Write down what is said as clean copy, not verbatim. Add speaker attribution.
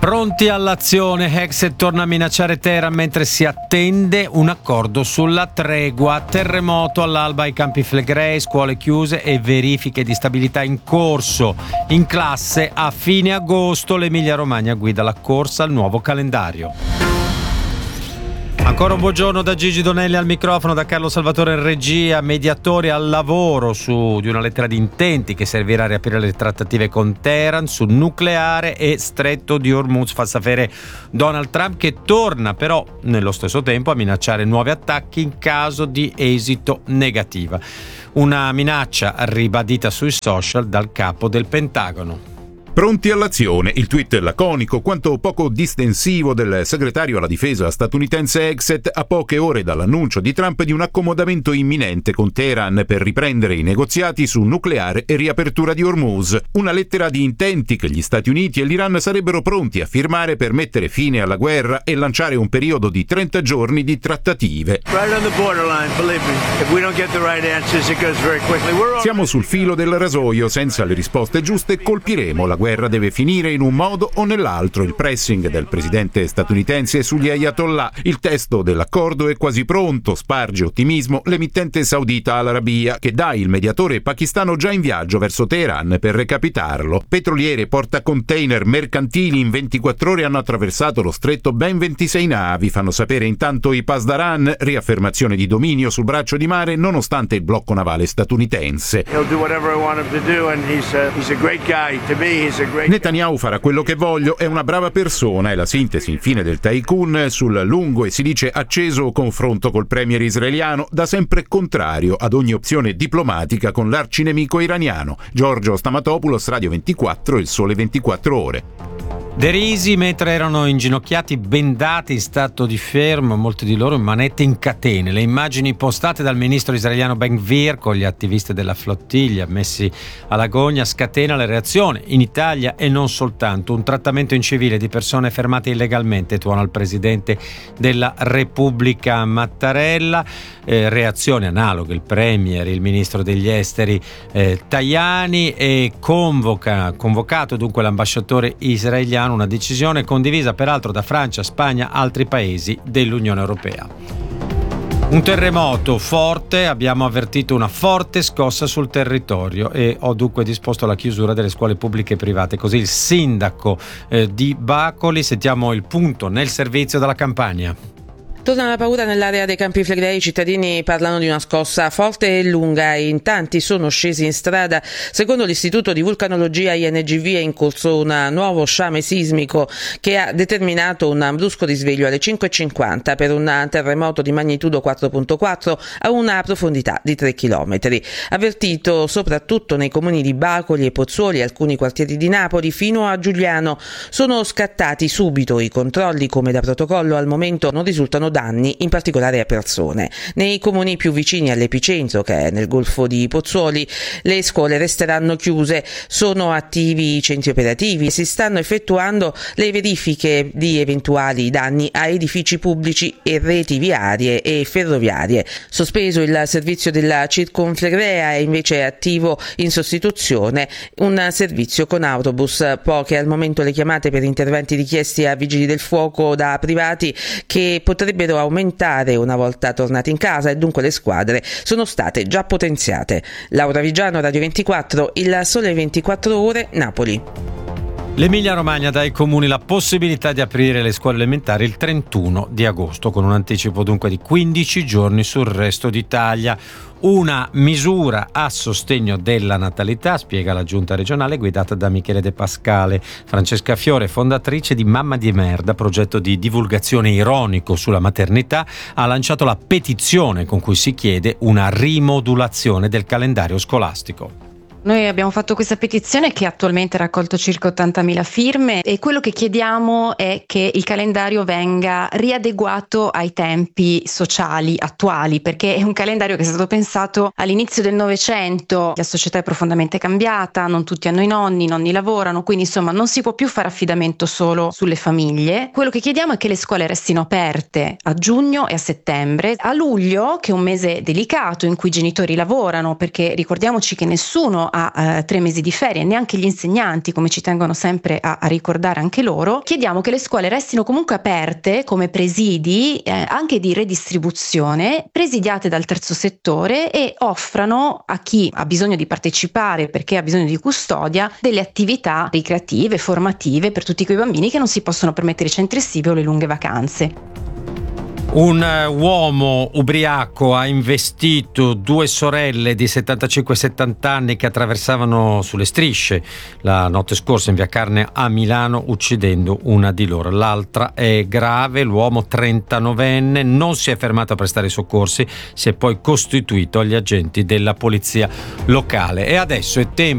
Speaker 1: Pronti all'azione, Hexet torna a minacciare Teheran mentre si attende un accordo sulla tregua. Terremoto all'alba ai Campi Flegrei, scuole chiuse e verifiche di stabilità in corso. In classe a fine agosto l'Emilia Romagna guida la corsa al nuovo calendario. Ancora un buongiorno da Gigi Donelli al microfono, da Carlo Salvatore in regia. Mediatori al lavoro di una lettera di intenti che servirà a riaprire le trattative con Teheran sul nucleare e Stretto di Hormuz. Fa sapere Donald Trump, che torna però nello stesso tempo a minacciare nuovi attacchi in caso di esito negativa. Una minaccia ribadita sui social dal capo del Pentagono.
Speaker 2: Pronti all'azione, il tweet laconico quanto poco distensivo del segretario alla difesa statunitense Hexet a poche ore dall'annuncio di Trump di un accomodamento imminente con Teheran per riprendere i negoziati su nucleare e riapertura di Hormuz. Una lettera di intenti che gli Stati Uniti e l'Iran sarebbero pronti a firmare per mettere fine alla guerra e lanciare un periodo di 30 giorni di trattative. Siamo sul filo del rasoio, senza le risposte giuste colpiremo la guerra deve finire in un modo o nell'altro. Il pressing del presidente statunitense sugli ayatollah. Il testo dell'accordo è quasi pronto, sparge ottimismo l'emittente saudita Al Arabiya, che dà il mediatore pakistano già in viaggio verso Teheran per recapitarlo. Petroliere, portacontainer, mercantili in 24 ore hanno attraversato lo stretto ben 26 navi, fanno sapere intanto i Pasdaran, riaffermazione di dominio sul braccio di mare nonostante il blocco navale statunitense. Netanyahu farà quello che voglio, è una brava persona, è la sintesi infine del tycoon sul lungo e si dice acceso confronto col premier israeliano, da sempre contrario ad ogni opzione diplomatica con l'arcinemico iraniano. Giorgio Stamatopoulos, Radio 24, Il Sole 24 Ore.
Speaker 1: Derisi mentre erano inginocchiati, bendati in stato di fermo, molti di loro in manette in catene. Le immagini postate dal ministro israeliano Ben Gvir con gli attivisti della flottiglia messi alla gogna scatena le reazioni in Italia e non soltanto. Un trattamento incivile di persone fermate illegalmente, tuona il presidente della Repubblica Mattarella. Reazioni analoghe il premier, il ministro degli esteri Tajani, e convocato dunque l'ambasciatore israeliano. Una decisione condivisa peraltro da Francia, Spagna, altri paesi dell'Unione Europea. Un terremoto forte, abbiamo avvertito una forte scossa sul territorio e ho dunque disposto la chiusura delle scuole pubbliche e private. Così il sindaco di Bacoli. Sentiamo il punto nel servizio della Campania.
Speaker 3: Torna la paura nell'area dei Campi Flegrei, i cittadini parlano di una scossa forte e lunga e in tanti sono scesi in strada. Secondo l'Istituto di Vulcanologia INGV è in corso un nuovo sciame sismico che ha determinato un brusco risveglio alle 5:50 per un terremoto di magnitudo 4.4 a una profondità di 3 km. Avvertito soprattutto nei comuni di Bacoli e Pozzuoli e alcuni quartieri di Napoli fino a Giugliano. Sono scattati subito i controlli come da protocollo, al momento non risultano danni, in particolare a persone. Nei comuni più vicini all'epicentro, che è nel Golfo di Pozzuoli, le scuole resteranno chiuse. Sono attivi i centri operativi e si stanno effettuando le verifiche di eventuali danni a edifici pubblici e reti viarie e ferroviarie. Sospeso il servizio della Circonflegrea, è invece attivo in sostituzione un servizio con autobus. Poche al momento le chiamate per interventi richiesti a vigili del fuoco da privati, che potrebbero aumentare una volta tornati in casa, e dunque le squadre sono state già potenziate. Laura Vigiano, Radio 24, Il Sole 24 Ore, Napoli.
Speaker 1: L'Emilia Romagna dà ai comuni la possibilità di aprire le scuole elementari il 31 di agosto, con un anticipo dunque di 15 giorni sul resto d'Italia. Una misura a sostegno della natalità, spiega la giunta regionale guidata da Michele De Pascale. Francesca Fiore, fondatrice di Mamma di Merda, progetto di divulgazione ironico sulla maternità, ha lanciato la petizione con cui si chiede una rimodulazione del calendario scolastico.
Speaker 4: Noi abbiamo fatto questa petizione che attualmente ha raccolto circa 80.000 firme e quello che chiediamo è che il calendario venga riadeguato ai tempi sociali attuali, perché è un calendario che è stato pensato all'inizio del Novecento. La società è profondamente cambiata, non tutti hanno i nonni lavorano, quindi insomma non si può più fare affidamento solo sulle famiglie. Quello che chiediamo è che le scuole restino aperte a giugno e a settembre. A luglio, che è un mese delicato in cui i genitori lavorano, perché ricordiamoci che nessuno ha 3 mesi di ferie, neanche gli insegnanti, come ci tengono sempre a ricordare anche loro. Chiediamo che le scuole restino comunque aperte come presidi anche di redistribuzione, presidiate dal terzo settore, e offrano a chi ha bisogno di partecipare perché ha bisogno di custodia delle attività ricreative, formative per tutti quei bambini che non si possono permettere i centri estivi o le lunghe vacanze.
Speaker 1: Un uomo ubriaco ha investito 2 sorelle di 75 e 70 anni che attraversavano sulle strisce la notte scorsa in via Carne a Milano, uccidendo una di loro. L'altra è grave, l'uomo 39enne non si è fermato a prestare i soccorsi, si è poi costituito agli agenti della polizia locale. E adesso è tempo